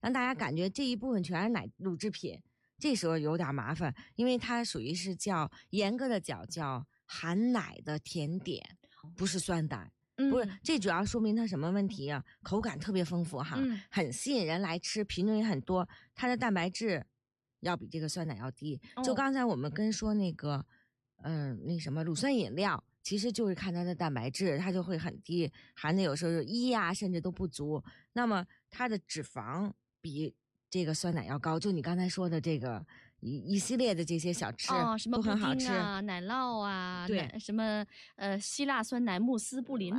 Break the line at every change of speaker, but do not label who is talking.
让大家感觉这一部分全是乳制品，这时候有点麻烦，因为它属于是严格的叫含奶的甜点，不是酸奶。不是，这主要说明它什么问题啊？口感特别丰富哈，很吸引人来吃，品种也很多，它的蛋白质要比这个酸奶要低。就刚才我们跟说那个，那什么乳酸饮料，其实就是看它的蛋白质，它就会很低，含的有时候1啊，甚至都不足。那么它的脂肪比这个酸奶要高，就你刚才说的这个一系列的这些小吃
什么
都很好吃
啊，奶酪啊，
对，
什么希腊酸奶慕斯布林